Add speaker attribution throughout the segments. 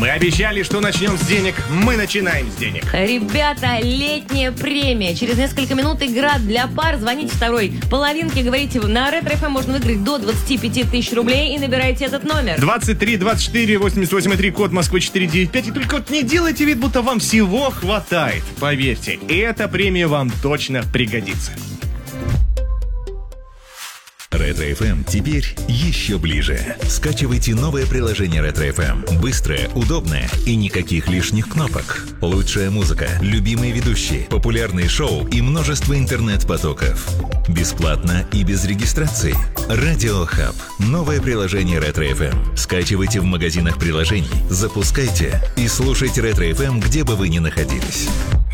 Speaker 1: Мы обещали, что начнем с денег. Мы начинаем с денег.
Speaker 2: Ребята, летняя премия. Через несколько минут игра для пар. Звоните второй половинке, говорите, на Ретро-ФМ можно выиграть до 25 тысяч рублей и набирайте этот номер.
Speaker 1: 23 24 88,3, код Москвы 495. И только вот не делайте вид, будто вам всего хватает. Поверьте, эта премия вам точно пригодится.
Speaker 3: Ретро-ФМ теперь еще ближе. Скачивайте новое приложение Ретро-ФМ. Быстрое, удобное и никаких лишних кнопок. Лучшая музыка, любимые ведущие, популярные шоу и множество интернет-потоков. Бесплатно и без регистрации. Радио Хаб. Новое приложение Ретро-ФМ. Скачивайте в магазинах приложений, запускайте и слушайте Ретро-ФМ, где бы вы ни находились.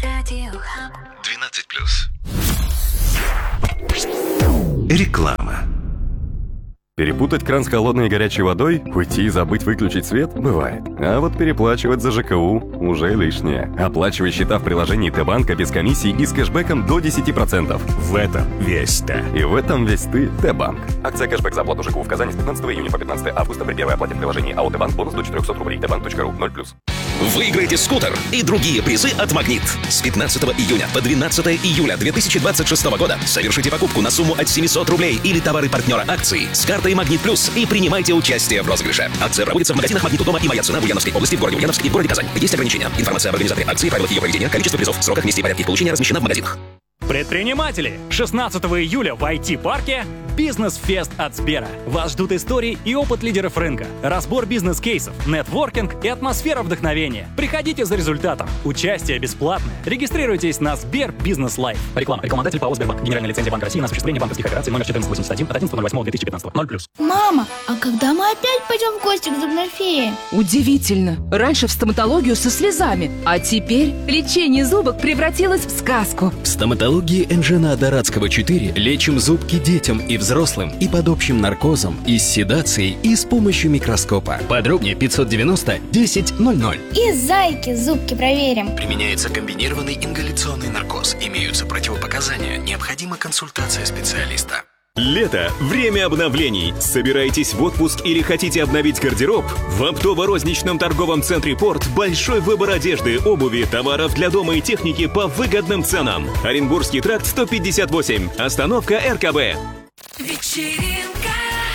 Speaker 3: 12+. Реклама.
Speaker 4: Перепутать кран с холодной и горячей водой, уйти и забыть выключить свет – бывает. А вот переплачивать за ЖКУ уже лишнее. Оплачивай счета в приложении Т-банка без комиссии и с кэшбэком до 10%.
Speaker 1: В этом весь ты.
Speaker 4: И в этом весь ты, Т-банк. Акция кэшбэк за оплату ЖКУ в Казани с 15 июня по 15 августа при первой оплате в приложении АО Т-банк бонус до 400 рублей. Тбанк.ру 0+.
Speaker 5: Выиграйте скутер и другие призы от «Магнит». С 15 июня по 12 июля 2026 года совершите покупку на сумму от 700 рублей или товары партнера акции с картой «Магнит Плюс» и принимайте участие в розыгрыше. Акция проводится в магазинах «Магнит» у дома и «Моя цена» в Ульяновской области, в городе Ульяновск и в городе Казань. Есть ограничения. Информация об организаторе акции, правилах ее проведения, количество призов, сроках, месте и порядке их получения размещена в магазинах.
Speaker 6: Предприниматели! 16 июля в IT-парке «Бизнес-фест» от Сбера. Вас ждут истории и опыт лидеров рынка, разбор бизнес-кейсов, нетворкинг и атмосфера вдохновения. Приходите за результатом. Участие бесплатное. Регистрируйтесь на Сбер Бизнес Лайф.
Speaker 7: Реклама. Рекламодатель ПАО «Сбербанк». Генеральная лицензия Банка России на осуществление банковских операций номер 1481 от 11.08.2015. 0+.
Speaker 8: Мама, а когда мы опять пойдем в гости к зубной фее?
Speaker 9: Удивительно. Раньше в стоматологию со слезами, а теперь лечение зубок превратилось в сказку.
Speaker 10: В стоматологии Энжена Дорадского 4 лечим зубки детям и взрослым и под общим наркозом, и с седацией, и с помощью микроскопа. Подробнее 590 10 00.
Speaker 8: И зайки зубки проверим.
Speaker 10: Применяется комбинированный ингаляционный наркоз. Имеются противопоказания. Необходима консультация специалиста.
Speaker 11: Лето – время обновлений. Собираетесь в отпуск или хотите обновить гардероб? В оптово-розничном торговом центре «Порт» большой выбор одежды, обуви, товаров для дома и техники по выгодным ценам. Оренбургский тракт 158. Остановка РКБ.
Speaker 12: Вечеринка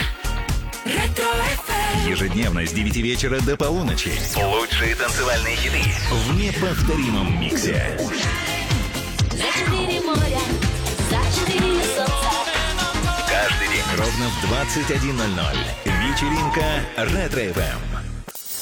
Speaker 12: Ретро-ФМ.
Speaker 3: Ежедневно с 9 вечера до полуночи. Лучшие танцевальные хиты в неповторимом миксе.
Speaker 12: За 4 моря, за 4 солнца.
Speaker 3: Каждый день ровно в 21:00. Вечеринка Ретро-ФМ.